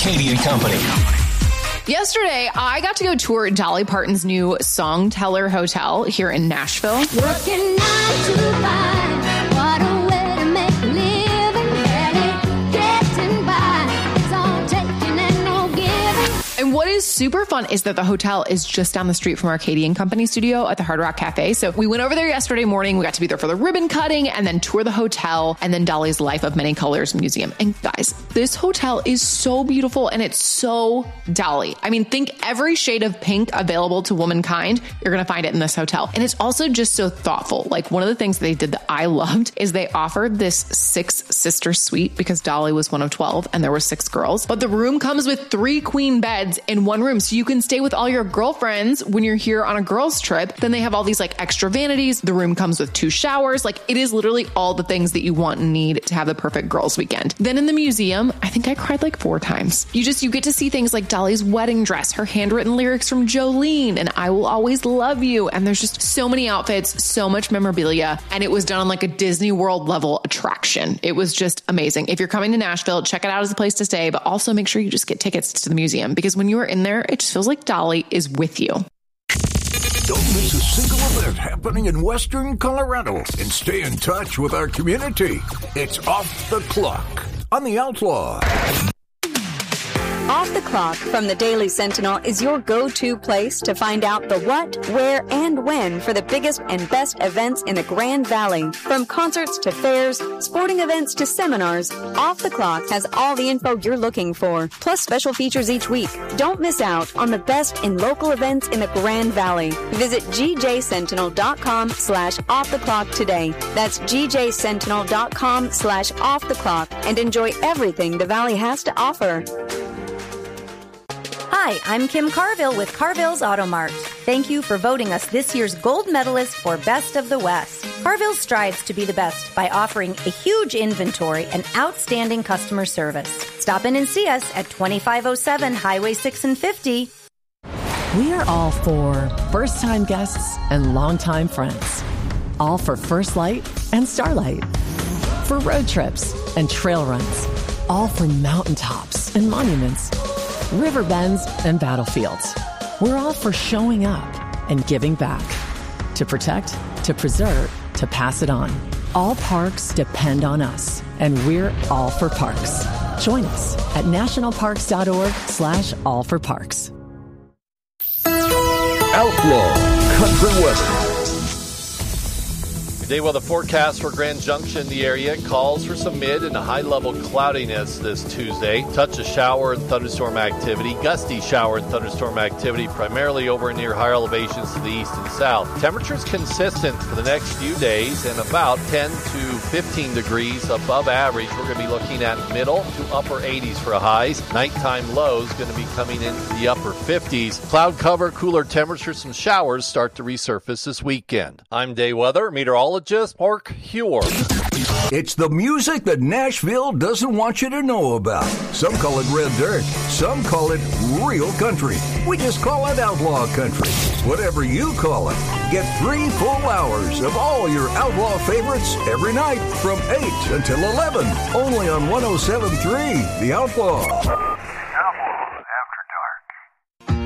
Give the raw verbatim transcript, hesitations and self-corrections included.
Katie and Company. Yesterday, I got to go tour Dolly Parton's new Songteller Hotel here in Nashville. Working nine to five, what a way to make a living, barely getting by, it's all taking and no giving. And what is super fun is that the hotel is just down the street from our Katie and Company studio at the Hard Rock Cafe. So we went over there yesterday morning. We got to be there for the ribbon cutting and then tour the hotel and then Dolly's Life of Many Colors Museum. And guys, this hotel is so beautiful and it's so Dolly. I mean, think every shade of pink available to womankind, you're going to find it in this hotel. And it's also just so thoughtful. Like one of the things they did that I loved is they offered this six sister suite because Dolly was one of twelve and there were six girls. But the room comes with three queen beds in one room. So you can stay with all your girlfriends when you're here on a girls trip. Then they have all these like extra vanities. The room comes with two showers. Like it is literally all the things that you want and need to have the perfect girls weekend. Then in the museum, I think I cried like four times. You just, you get to see things like Dolly's wedding dress, her handwritten lyrics from Jolene, and I Will Always Love You. And there's just so many outfits, so much memorabilia. And it was done on like a Disney World level attraction. It was just amazing. If you're coming to Nashville, check it out as a place to stay, but also make sure you just get tickets to the museum because when you are in there, it just feels like Dolly is with you. Don't miss a single event happening in Western Colorado and stay in touch with our community. It's Off the Clock on The Outlaw. Off the Clock from the Daily Sentinel is your go-to place to find out the what, where, and when for the biggest and best events in the Grand Valley. From concerts to fairs, sporting events to seminars, Off the Clock has all the info you're looking for, plus special features each week. Don't miss out on the best in local events in the Grand Valley. Visit gjsentinel.com slash off the clock today. That's gjsentinel.com slash off the clock and enjoy everything the Valley has to offer. Hi, I'm Kim Carville with Carville's Auto Mart. Thank you for voting us this year's gold medalist for Best of the West. Carville strives to be the best by offering a huge inventory and outstanding customer service. Stop in and see us at twenty-five oh seven Highway six and fifty. We are all for first-time guests and longtime friends. All for First Light and Starlight. For road trips and trail runs. All for mountaintops and monuments. River bends and battlefields. We're all for showing up and giving back. To protect, to preserve, to pass it on. All parks depend on us, and we're all for parks. Join us at nationalparks.org slash all for parks. Outlaw Country Weather. Day weather forecast for Grand Junction in the area calls for some mid and high level cloudiness this Tuesday. Touch of shower and thunderstorm activity, gusty shower and thunderstorm activity primarily over near higher elevations to the east and south. Temperatures consistent for the next few days and about ten to fifteen degrees above average. We're going to be looking at middle to upper eighties for highs. Nighttime lows going to be coming into the upper fifties. Cloud cover, cooler temperatures, some showers start to resurface this weekend. I'm day weather meteorologist Mark Huard. It's the music that Nashville doesn't want you to know about. Some call it red dirt. Some call it real country. We just call it outlaw country. Whatever you call it, get three full hours of all your outlaw favorites every night from eight until eleven. Only on one oh seven point three The Outlaw.